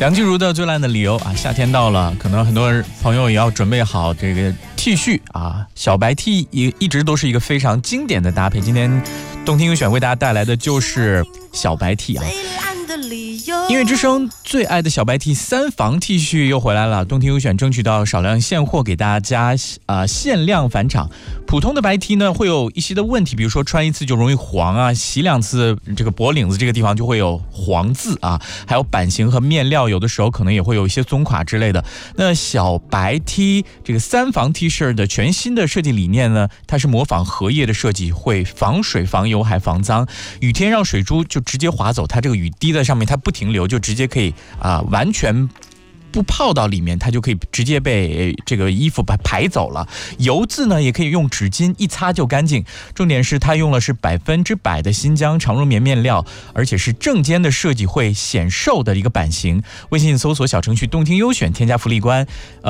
梁静茹的最烂的理由啊，夏天到了，可能很多朋友也要准备好这个 T 恤啊，小白 T 一直都是一个非常经典的搭配。今天动听优选为大家带来的就是小白 T 啊。音乐之声最爱的小白 T 三防 T 恤又回来了，动听优选争取到少量现货给大家限量返场。普通的白 T 呢会有一些的问题，比如说穿一次就容易黄啊，洗两次这个脖领子这个地方就会有黄渍啊，还有版型和面料有的时候可能也会有一些松垮之类的。那小白 T 这个三防 T 恤的全新的设计理念呢，它是模仿荷叶的设计，会防水防油还防脏，雨天让水珠就直接滑走，它这个雨滴在上面它不停留，就直接可以完全不泡到里面，它就可以直接被这个衣服排走了。油渍呢也可以用纸巾一擦就干净。重点是它用的是100%的新疆长绒棉面料，而且是正肩的设计，会显瘦的一个版型。微信搜索小程序动听优选，添加福利官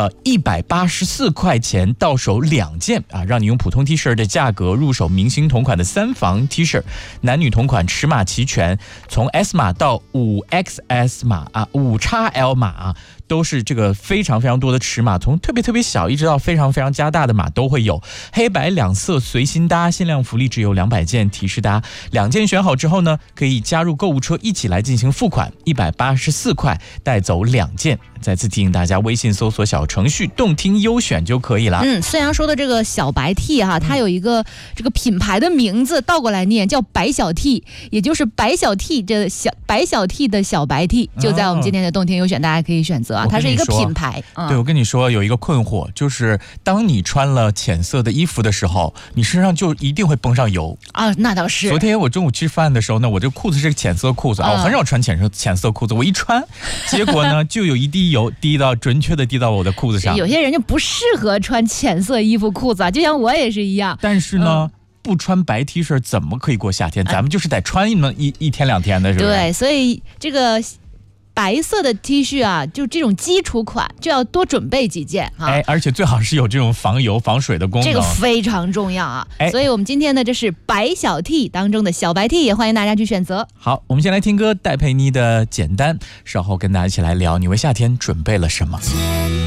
，184块钱到手2件啊，让你用普通 T 恤的价格入手明星同款的三防 T 恤，男女同款，尺码齐全，从 S 码到5XS 码啊，5XL 码啊。都是这个非常非常多的尺码，从特别小一直到非常非常加大的码都会有，黑白两色随心搭，限量福利只有200件，提示搭2件选好之后呢，可以加入购物车一起来进行付款，184块带走2件。再次提醒大家，微信搜索小程序动听优选就可以了。 孙杨说的这个小白 T 哈，它有一个这个品牌的名字倒过来念叫白小 T， 也就是白小 T 这白小 T 的小白 T， 就在我们今天的动听优选，大家可以选择啊，它是一个品牌。 对，我跟你说有一个困惑，就是当你穿了浅色的衣服的时候，你身上就一定会崩上油啊。那倒是。 昨天我中午吃饭的时候呢，我这裤子是浅色裤子啊，我很少穿浅色裤子，我一穿，结果呢就有一滴油准确的滴到我的裤子上。 有些人就不适合穿浅色衣服裤子啊，就像我也是一样。 但是呢，不穿白 T 恤怎么可以过夏天？咱们就是得穿一天2天的，是不是？ 对，所以这个白色的 T 恤啊，就这种基础款就要多准备几件啊。 而且最好是有这种防油防水的功能， 这个非常重要啊。所以我们今天呢，这是白小 T 当中的小白 T， 也欢迎大家去选择。 好，我们先来听歌，戴佩妮的《简单》，稍后跟大家一起来聊，你为夏天准备了什么？